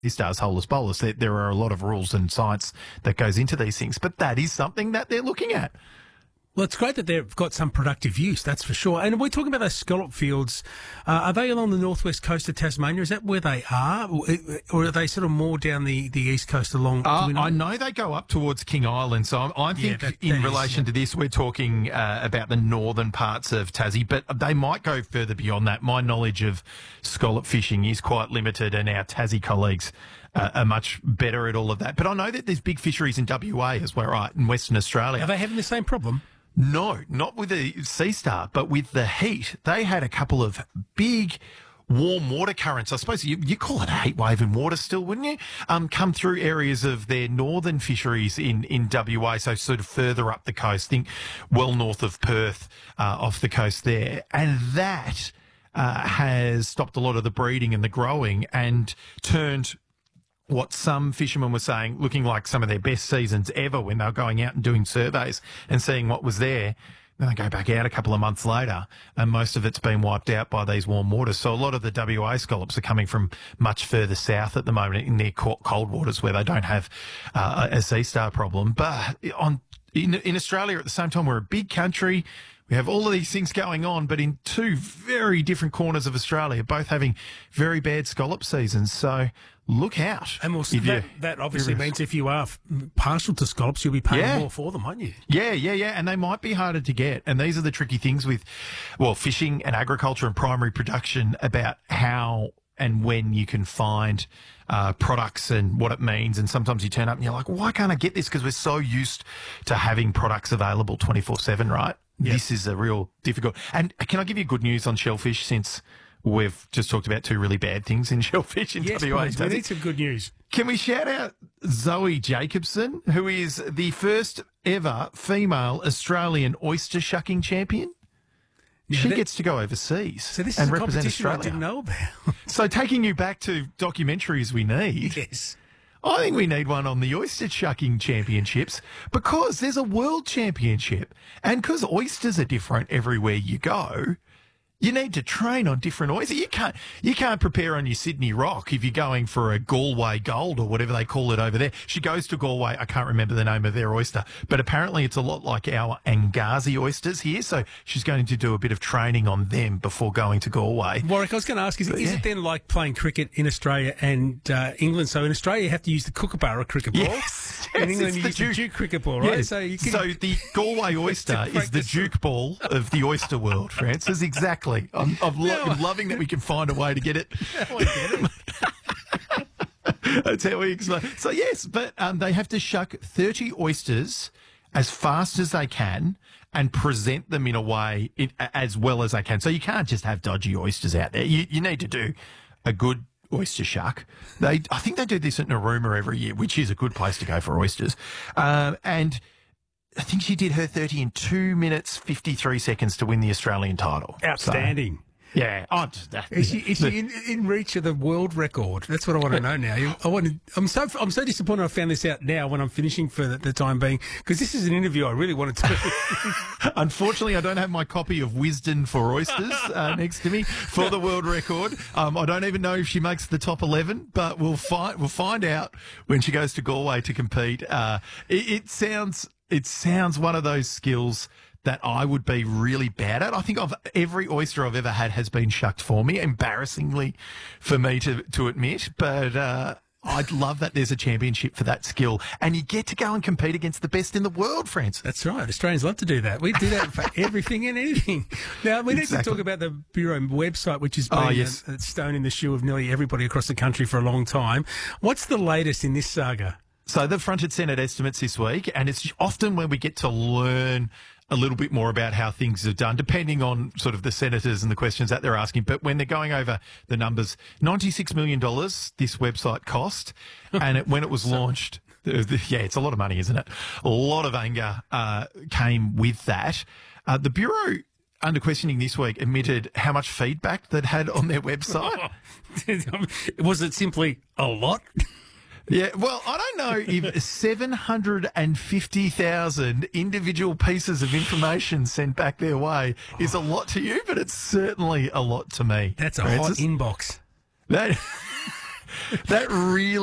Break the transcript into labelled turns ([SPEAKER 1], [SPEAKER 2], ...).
[SPEAKER 1] stars, holers, bowlers. There are a lot of rules and science that goes into these things, but that is something that they're looking at.
[SPEAKER 2] Well, it's great that they've got some productive use, that's for sure. And we're talking about those scallop fields. Are they along the northwest coast of Tasmania? Is that where they are? Or are they sort of more down the east coast along?
[SPEAKER 1] I know they go up towards King Island, so I think in relation to this, we're talking about the northern parts of Tassie, but they might go further beyond that. My knowledge of scallop fishing is quite limited, and our Tassie colleagues are much better at all of that. But I know that there's big fisheries in WA as well, right, in Western Australia.
[SPEAKER 2] Are they having the same problem?
[SPEAKER 1] No, not with the Sea Star, but with the heat. They had a couple of big warm water currents. I suppose you call it a heat wave in water still, wouldn't you? Come through areas of their northern fisheries in WA, so sort of further up the coast, think well north of Perth, off the coast there. And that has stopped a lot of the breeding and the growing and turned what some fishermen were saying, looking like some of their best seasons ever when they were going out and doing surveys and seeing what was there. Then they go back out a couple of months later and most of it's been wiped out by these warm waters. So a lot of the WA scallops are coming from much further south at the moment in their cold waters where they don't have a sea star problem. But in Australia at the same time, we're a big country. We have all of these things going on, but in two very different corners of Australia, both having very bad scallop seasons. So look out.
[SPEAKER 2] And that obviously means if you are partial to scallops, you'll be paying more for them, won't you?
[SPEAKER 1] Yeah. And they might be harder to get. And these are the tricky things with, fishing and agriculture and primary production about how and when you can find products and what it means. And sometimes you turn up and you're like, why can't I get this? Because we're so used to having products available 24/7, right? Yep. This is a real difficult. And can I give you good news on shellfish since we've just talked about two really bad things in shellfish in WA?
[SPEAKER 2] Yes, we need some good news.
[SPEAKER 1] Can we shout out Zoe Jacobson, who is the first ever female Australian oyster shucking champion? Yeah, she gets to go overseas
[SPEAKER 2] so this
[SPEAKER 1] and
[SPEAKER 2] is a
[SPEAKER 1] represent
[SPEAKER 2] competition
[SPEAKER 1] Australia.
[SPEAKER 2] I didn't know about.
[SPEAKER 1] So taking you back to documentaries we need.
[SPEAKER 2] Yes.
[SPEAKER 1] I think we need one on the oyster shucking championships because there's a world championship. And because oysters are different everywhere you go, you need to train on different oysters. You can't prepare on your Sydney Rock if you're going for a Galway Gold or whatever they call it over there. She goes to Galway. I can't remember the name of their oyster, but apparently it's a lot like our Angazi oysters here. So she's going to do a bit of training on them before going to Galway.
[SPEAKER 2] Warwick, I was going to ask, is it then like playing cricket in Australia and England? So in Australia, you have to use the Kookaburra cricket ball.
[SPEAKER 1] Yes,
[SPEAKER 2] in England, you use the Duke cricket ball, right?
[SPEAKER 1] Yes. So the Galway oyster is the Duke ball of the oyster world, Francis. Exactly. I'm loving that we can find a way to get it. That's how we explain. So, yes, but they have to shuck 30 oysters as fast as they can and present them in a way as well as they can. So you can't just have dodgy oysters out there. You need to do a good oyster shuck. I think they do this at Narooma every year, which is a good place to go for oysters. And I think she did her 30 in 2 minutes, 53 seconds to win the Australian title.
[SPEAKER 2] Outstanding.
[SPEAKER 1] So, yeah.
[SPEAKER 2] Is she in reach of the world record? That's what I want to know now. I'm so disappointed I found this out now when I'm finishing for the time being, because this is an interview I really wanted to do.
[SPEAKER 1] Unfortunately, I don't have my copy of Wisden for Oysters next to me for the world record. I don't even know if she makes the top 11, but we'll find out when she goes to Galway to compete. It sounds one of those skills that I would be really bad at. I think every oyster I've ever had has been shucked for me, embarrassingly for me to admit. But I'd love that there's a championship for that skill. And you get to go and compete against the best in the world, Francis.
[SPEAKER 2] That's right. Australians love to do that. We do that for everything and anything. Now, we need to talk about the Bureau website, which has been a stone in the shoe of nearly everybody across the country for a long time. What's the latest in this saga?
[SPEAKER 1] So they've fronted Senate estimates this week, and it's often when we get to learn a little bit more about how things are done, depending on sort of the senators and the questions that they're asking. But when they're going over the numbers, $96 million this website cost, and when it was launched, it's a lot of money, isn't it? A lot of anger came with that. The Bureau, under questioning this week, admitted how much feedback they'd had on their website.
[SPEAKER 2] Was it simply a lot?
[SPEAKER 1] Yeah, well, I don't know if 750,000 individual pieces of information sent back their way is a lot to you, but it's certainly a lot to me.
[SPEAKER 2] That's a hot inbox.
[SPEAKER 1] That really